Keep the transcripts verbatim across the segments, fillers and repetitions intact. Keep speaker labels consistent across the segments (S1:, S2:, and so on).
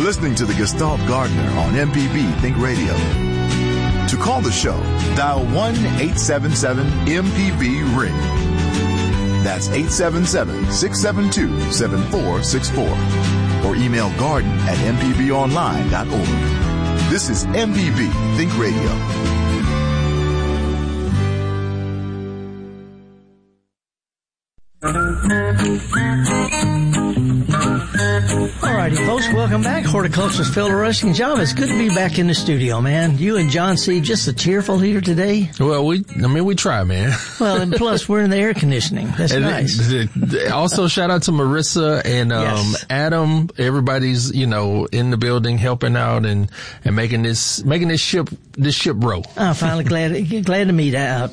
S1: listening to the Gestalt Gardener on M P B Think Radio. To call the show, dial one eight seven seven M P B ring. That's eight seven seven, six seven two, seven four six four. Or email garden at m p b online dot org. This is M P B Think Radio.
S2: Alrighty, folks, welcome back. Horticulturist Phil Rushing. John, it's good to be back in the studio, man. You and John C. just a cheerful here today.
S3: Well, we, I mean, we try, man.
S2: Well, and plus we're in the air conditioning. That's
S3: and
S2: nice.
S3: It, it, also, shout out to Marissa and um,
S2: yes.
S3: Adam. Everybody's, you know, in the building helping out and, and making this making this ship this ship roll.
S2: I'm finally glad glad to meet uh,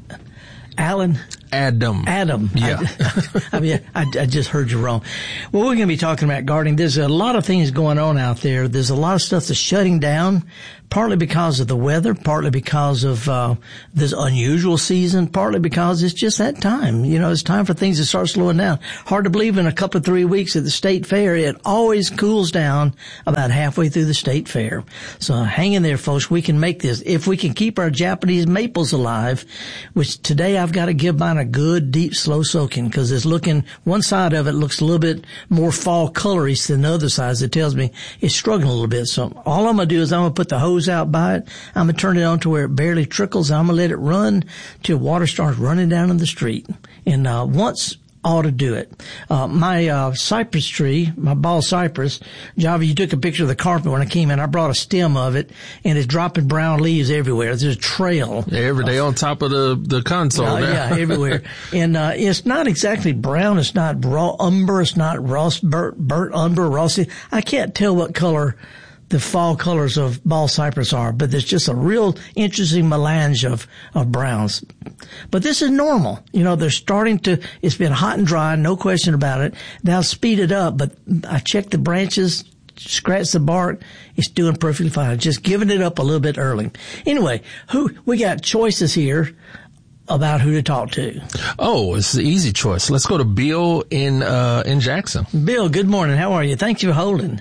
S2: Alan.
S3: Adam.
S2: Adam.
S3: Yeah.
S2: I, I mean, I, I just heard you wrong. Well, we're going to be talking about gardening. There's a lot of things going on out there. There's a lot of stuff that's shutting down, partly because of the weather, partly because of uh this unusual season, partly because it's just that time. You know, it's time for things to start slowing down. Hard to believe in a couple of three weeks at the state fair, it always cools down about halfway through the state fair. So hang in there, folks. We can make this. If we can keep our Japanese maples alive, which today I've got to give mine a good, deep, slow soaking because it's looking, one side of it looks a little bit more fall colory than the other side. It tells me it's struggling a little bit. So all I'm going to do is I'm going to put the hose out by it. I'm going to turn it on to where it barely trickles. I'm going to let it run till water starts running down in the street. And uh once ought to do it. Uh, my, uh, cypress tree, my ball cypress, Java, you took a picture of the carpet when I came in. I brought a stem of it and it's dropping brown leaves everywhere. There's a trail.
S3: Yeah, every day on top of the, the console.
S2: Uh, yeah, everywhere. And, uh, it's not exactly brown. It's not raw umber. It's not rust, burnt, burnt umber, rusty. I can't tell what color the fall colors of ball cypress are, but there's just a real interesting melange of, of browns. But this is normal. You know, they're starting to, it's been hot and dry, no question about it. Now speed it up, but I checked the branches, scratched the bark, it's doing perfectly fine. Just giving it up a little bit early. Anyway, who, we got choices here about who to talk to.
S3: Oh, it's the easy choice. Let's go to Bill in, uh, in Jackson.
S2: Bill, good morning. How are you? Thanks for holding.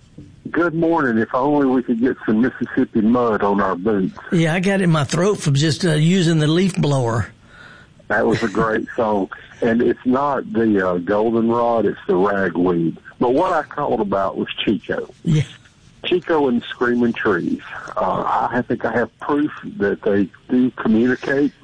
S4: Good morning. If only we could get some Mississippi mud on our boots.
S2: Yeah, I got it in my throat from just uh, using the leaf blower.
S4: That was a great song. And it's not the uh, goldenrod, it's the ragweed. But what I called about was Chico.
S2: Yeah.
S4: Chico and the Screaming Trees. Uh, I think I have proof that they do communicate.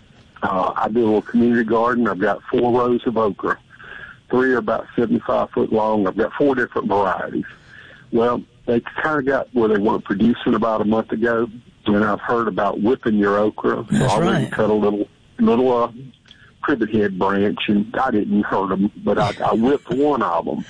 S4: Uh, I do a little community garden. I've got four rows of okra. Three are about seventy-five foot long. I've got four different varieties. Well, they kind of got where they weren't producing about a month ago, and I've heard about whipping your okra.
S2: That's
S4: so I went
S2: right.
S4: and cut a little, little uh, privet head branch, and I didn't hurt them, but I, I whipped one of them.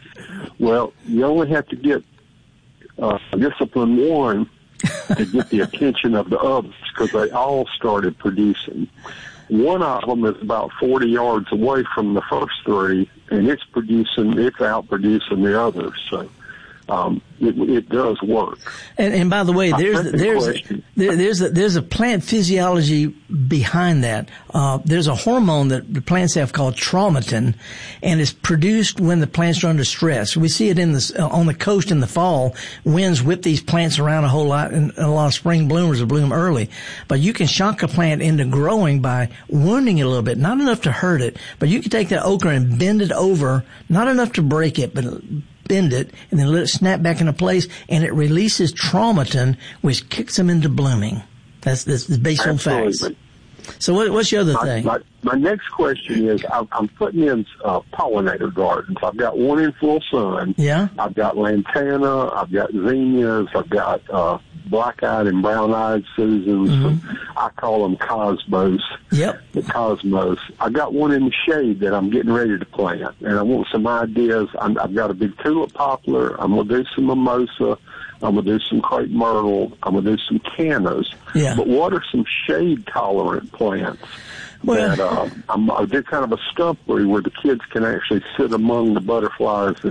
S4: Well, you only have to get uh, discipline one to get the attention of the others, because they all started producing. One of them is about forty yards away from the first three, and it's producing, it's out producing the others. So. Um, it, it does work.
S2: And, and by the way, there's there's there, there's a, there's a plant physiology behind that. Uh, there's a hormone that the plants have called traumatin, and it's produced when the plants are under stress. We see it in the uh, on the coast in the fall. Winds whip these plants around a whole lot, and a lot of spring bloomers will bloom early. But you can shock a plant into growing by wounding it a little bit, not enough to hurt it, but you can take that okra and bend it over, not enough to break it, but bend it and then let it snap back into place, and it releases traumatin, which kicks them into blooming. That's, that's the based on facts. So what, what's your other
S4: my,
S2: thing?
S4: My, my next question is, I'm, I'm putting in uh, pollinator gardens. I've got one in full sun.
S2: Yeah.
S4: I've got lantana. I've got zinnias. I've got uh, black-eyed and brown-eyed Susans. Mm-hmm. I call them cosmos.
S2: Yep.
S4: The cosmos. I got one in the shade that I'm getting ready to plant, and I want some ideas. I'm, I've got a big tulip poplar. I'm going to do some mimosa. I'm going to do some crepe myrtle. I'm going to do some cannas.
S2: Yeah.
S4: But what are some shade-tolerant plants
S2: well,
S4: that uh, I'm, I did kind of a stumpery where the kids can actually sit among the butterflies and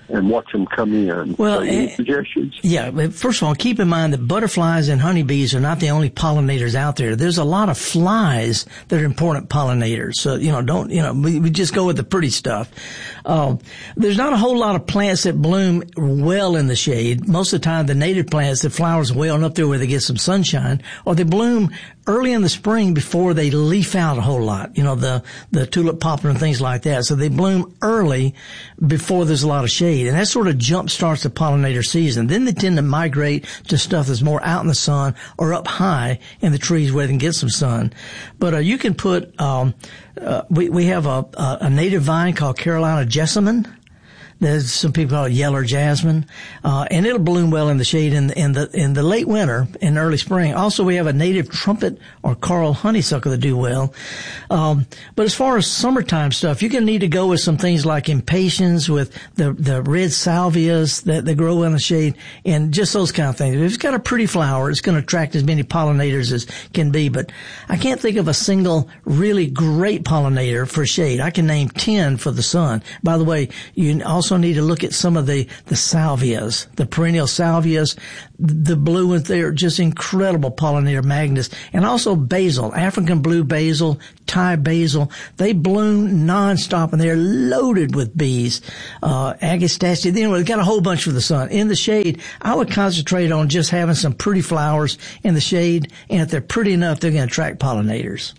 S4: and watch them come in.
S2: Well,
S4: so any
S2: uh,
S4: suggestions?
S2: Yeah, but first of all, keep in mind that butterflies and honeybees are not the only pollinators out there. There's a lot of flies that are important pollinators. So, you know, don't, you know, we, we just go with the pretty stuff. Uh, there's not a whole lot of plants that bloom well in the shade. Most of the time, the native plants, the flowers well up there where they get some sunshine, or they bloom early in the spring before they leaf out a whole lot. You know, the, the tulip poplar and things like that. So they bloom early before there's a lot of shade. And that sort of jump starts the pollinator season. Then they tend to migrate to stuff that's more out in the sun or up high in the trees where they can get some sun. But, uh, you can put, um, uh, we, we have a, a, a native vine called Carolina jessamine. There's some people call it yeller jasmine, uh, and it'll bloom well in the shade in the, in the, in the late winter and early spring. Also, we have a native trumpet or coral honeysuckle that do well. Um, but as far as summertime stuff, you're going to need to go with some things like impatiens, with the, the red salvias that, that grow in the shade, and just those kind of things. If it's got a pretty flower, it's going to attract as many pollinators as can be. But I can't think of a single really great pollinator for shade. I can name ten for the sun. By the way, you also need to look at some of the, the salvias, the perennial salvias, the blue ones. They're just incredible pollinator magnets. And also basil, African blue basil, Thai basil. They bloom nonstop and they're loaded with bees. Uh, Agastacia, you know, they've got a whole bunch for the sun. In the shade, I would concentrate on just having some pretty flowers in the shade. And if they're pretty enough, they're going to attract pollinators.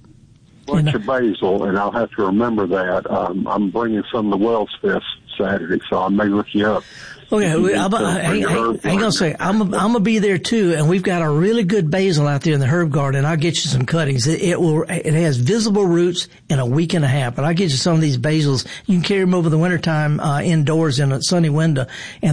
S4: Bunch of basil, and I'll have to remember that. Um, I'm bringing some to Wells Fest Saturday, so I may look you up.
S2: Okay, we, I'm, I, I, I ain't gonna say I'm I'm gonna be there too, and we've got a really good basil out there in the herb garden. I'll get you some cuttings. It, it will. It has visible roots in a week and a half, but I'll get you some of these basils. You can carry them over the wintertime uh, indoors in a sunny window, and